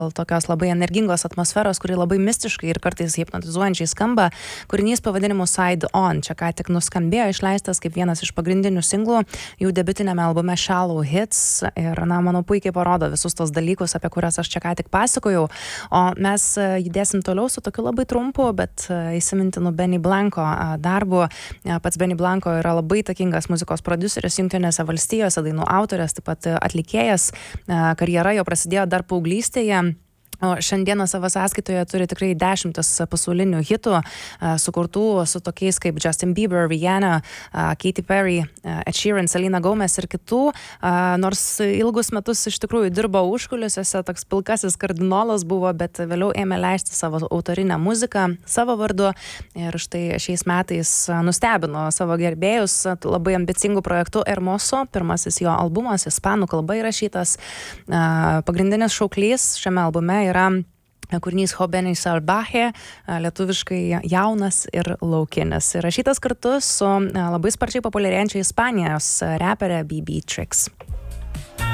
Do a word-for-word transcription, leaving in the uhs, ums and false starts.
tokios labai energingos atmosferos, kuri labai mistiškai ir kartais hipnotizuojančiai skamba. Kūrinys pavadinimu Side On. Čia ką tik nuskambėjo, išleistas kaip vienas iš pagrindinių singlų jų debiutinėme albume Shallow Hits. Ir, na, manau, puikiai parodo visus tos dalykus, apie kurias aš čia ką tik pasakojau. O mes judėsim toliau su tokiu labai trumpu, bet įsimintinu Benny Blanco darbu. Pats Benny Blanco yra labai įtakingas muzikos prodiuseris Jungtinėse valstijose, dainų autorės, taip pat atlikėjas. Karjera jo prasidėjo dar paauglystėje. O šiandieną savo sąskaitoje turi tikrai dešimtis pasaulinių hitų, sukurtų su tokiais kaip Justin Bieber, Rihanna, Katy Perry, Ed Sheeran, Selena Gomez ir kitų. Nors ilgus metus iš tikrųjų dirbo užkulisiuose, toks pilkasis kardinolas buvo, bet vėliau ėmė leisti savo autorinę muziką savo vardu. Ir štai šiais metais nustebino savo gerbėjus labai ambicingų projektų Hermoso. Pirmasis jo albumas, ispanų kalba įrašytas. Pagrindinis šauklys šiame albume yra kūrinys Joven y Salvaje, lietuviškai jaunas ir laukinis. Įrašytas kartu su labai sparčiai populiarėjančia Ispanijos reperė B B Tricks.